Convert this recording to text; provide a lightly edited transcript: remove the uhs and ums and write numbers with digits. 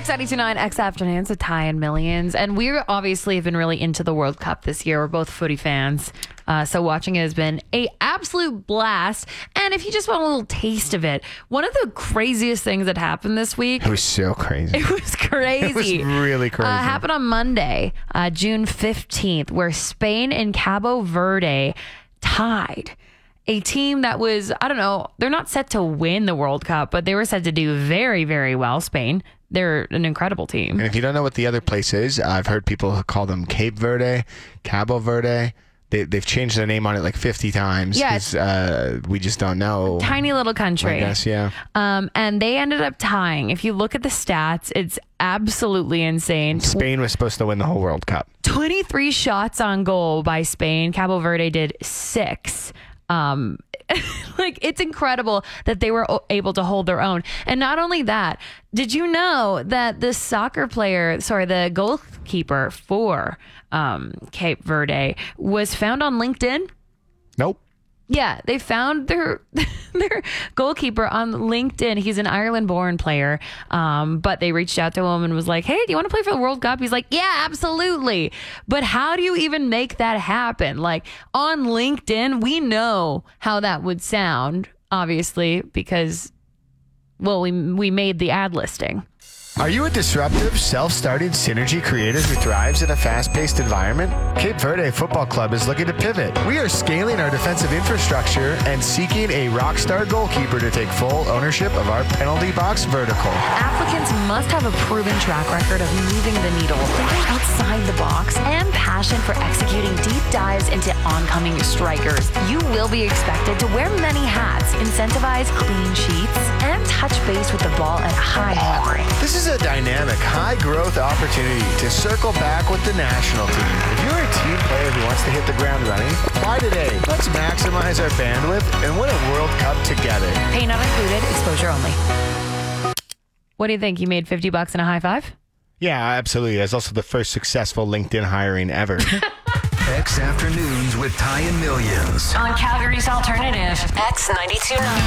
X929 X Afternoons with Ty and Millions. And we obviously have been really into the World Cup this year. We're both footy fans. So watching it has been an absolute blast. And if you just want a little taste of it, one of the craziest things that happened this week. It was so crazy. It was crazy. It was really crazy. Happened on Monday, June 15th, where Spain and Cabo Verde tied. A team that was, I don't know, they're not set to win the World Cup, but they were set to do very, very well. Spain, they're an incredible team. And if you don't know what the other place is, I've heard people call them Cape Verde, Cabo Verde. They've changed their name on it like 50 times. Yeah, we just don't know. Tiny little country. I guess, yeah. And they ended up tying. If you look at the stats, it's absolutely insane. Spain was supposed to win the whole World Cup. 23 shots on goal by Spain. Cabo Verde did 6. Like, it's incredible that they were able to hold their own. And not only that, did you know that the goalkeeper for Cape Verde was found on LinkedIn? Nope. Yeah, they found their goalkeeper on LinkedIn. He's an Ireland-born player, but they reached out to him and was like, hey, do you want to play for the World Cup? He's like, yeah, absolutely. But how do you even make that happen? Like, on LinkedIn, we know how that would sound, obviously, because, well, we made the ad listing. Are you a disruptive, self-starting synergy creator who thrives in a fast-paced environment? Cape Verde Football Club is looking to pivot. We are scaling our defensive infrastructure and seeking a rock-star goalkeeper to take full ownership of our penalty box vertical. Applicants must have a proven track record of moving the needle, thinking outside the box, and passion for executing deep dives into oncoming strikers. You will be expected to wear many hats, incentivize clean sheets, and touch base with the ball at a high level. This is a dynamic, high-growth opportunity to circle back with the national team. If you're a team player who wants to hit the ground running, apply today. Let's maximize our bandwidth and win a World Cup together. Pay not included, exposure only. What do you think? You made $50 and a high five? Yeah, absolutely. That's also the first successful LinkedIn hiring ever. X Afternoons with Ty and Millions. On Calgary's Alternative, X92.9.